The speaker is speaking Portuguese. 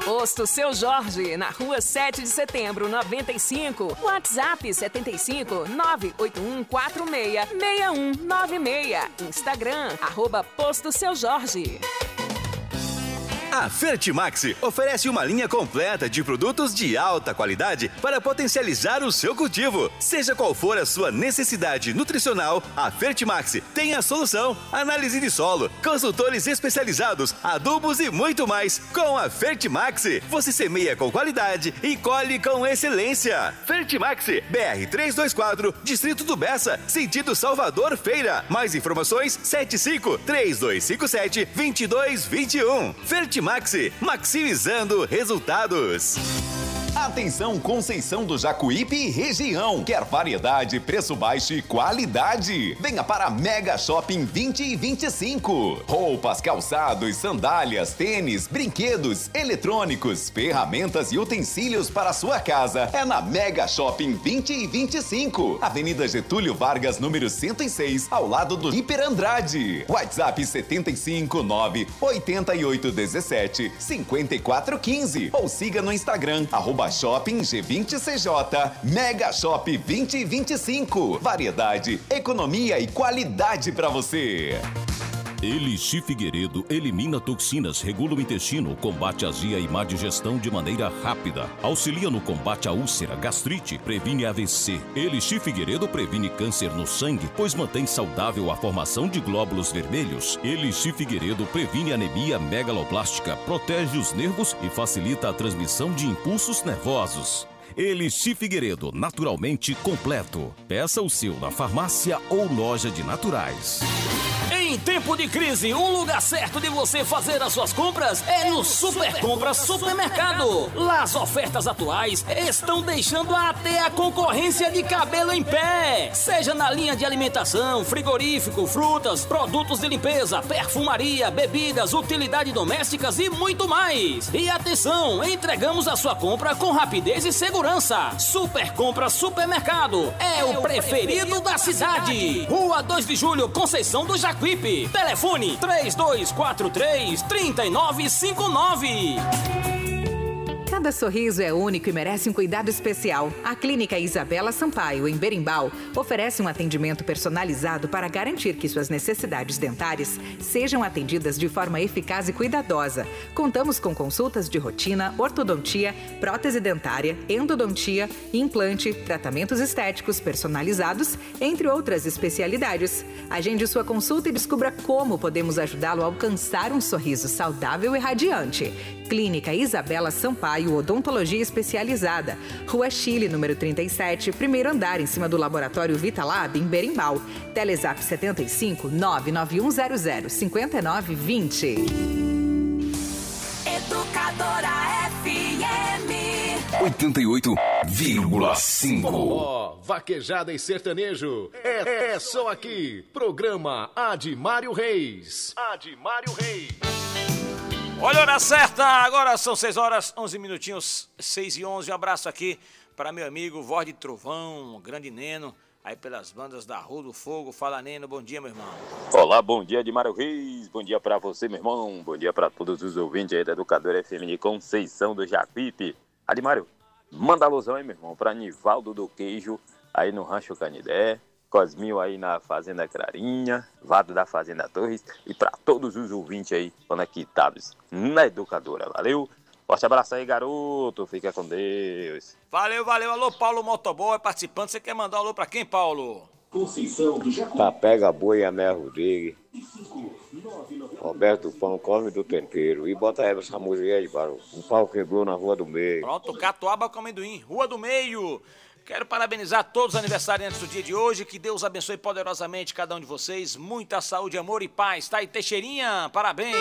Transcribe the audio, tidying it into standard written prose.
Posto Seu Jorge, na rua 7 de setembro, 95. WhatsApp 75 98146 6196. Instagram, @Posto Seu Jorge. A Fertimax oferece uma linha completa de produtos de alta qualidade para potencializar o seu cultivo. Seja qual for a sua necessidade nutricional, a Fertimax tem a solução. Análise de solo, consultores especializados, adubos e muito mais. Com a Fertimax, você semeia com qualidade e colhe com excelência. Fertimax, BR 324, Distrito do Bessa, sentido Salvador Feira. Mais informações, 75-3257-2221. Fertimax, maximizando resultados. Atenção, Conceição do Jacuípe e região. Quer variedade, preço baixo e qualidade? Venha para Mega Shopping 20 e 25. Roupas, calçados, sandálias, tênis, brinquedos, eletrônicos, ferramentas e utensílios para a sua casa. É na Mega Shopping 20 e 25. Avenida Getúlio Vargas, número 106, ao lado do Hiper Andrade. WhatsApp 759 8817 5415 ou siga no Instagram @Shopping G20CJ. Mega Shop 2025. Variedade, economia e qualidade para você. Elixir Figueiredo elimina toxinas, regula o intestino, combate azia e má digestão de maneira rápida. Auxilia no combate à úlcera, gastrite, previne AVC. Elixir Figueiredo previne câncer no sangue, pois mantém saudável a formação de glóbulos vermelhos. Elixir Figueiredo previne anemia megaloblástica, protege os nervos e facilita a transmissão de impulsos nervosos. Elixir Figueiredo, naturalmente completo. Peça o seu na farmácia ou loja de naturais. Em tempo de crise, o lugar certo de você fazer as suas compras é no Super Compras Supermercado. Lá as ofertas atuais estão deixando até a concorrência de cabelo em pé. Seja na linha de alimentação, frigorífico, frutas, produtos de limpeza, perfumaria, bebidas, utilidades domésticas e muito mais. E atenção, entregamos a sua compra com rapidez e segurança. Super Compras Supermercado é o preferido da cidade. Rua 2 de Julho, Conceição do Jacuípe. Telefone 3243-3959. Cada sorriso é único e merece um cuidado especial. A Clínica Isabela Sampaio, em Berimbau, oferece um atendimento personalizado para garantir que suas necessidades dentárias sejam atendidas de forma eficaz e cuidadosa. Contamos com consultas de rotina, ortodontia, prótese dentária, endodontia, implante, tratamentos estéticos personalizados, entre outras especialidades. Agende sua consulta e descubra como podemos ajudá-lo a alcançar um sorriso saudável e radiante. Clínica Isabela Sampaio, Odontologia Especializada. Rua Chile, número 37, primeiro andar, em cima do Laboratório Vitalab, em Berimbau. Telezap 75 99100 5920. Educadora FM 88,5. Ó, vaquejada e sertanejo. É só aqui. Programa Admário Reis. Admário Reis. Olha a hora certa, agora são 6 horas, 11 minutinhos, 6 e 11. Um abraço aqui para meu amigo Voz de Trovão, grande Neno, aí pelas bandas da Rua do Fogo. Fala, Neno, bom dia, meu irmão. Olá, bom dia, Admário Reis. Bom dia para você, meu irmão. Bom dia para todos os ouvintes aí da Educadora FM de Conceição do Jacuípe. Admário, manda alusão aí, meu irmão, para Nivaldo do Queijo, aí no Rancho Canidé. Cosminho aí na Fazenda Clarinha, Vado da Fazenda Torres e para todos os ouvintes aí conectados na Educadora. Valeu? Forte abraço aí, garoto. Fica com Deus. Valeu, valeu. Alô, Paulo Motoboy participando. Você quer mandar um alô para quem, Paulo? Conceição do Jacuípe. Pega Boi, Amé Rodrigues. Roberto Pão, Cosme do Tempero. E bota essa música aí, Barão. Um pau quebrou na Rua do Meio. Pronto, Catuaba com amendoim. Rua do Meio. Quero parabenizar todos os aniversariantes do dia de hoje. Que Deus abençoe poderosamente cada um de vocês. Muita saúde, amor e paz. Tá aí, Teixeirinha, parabéns.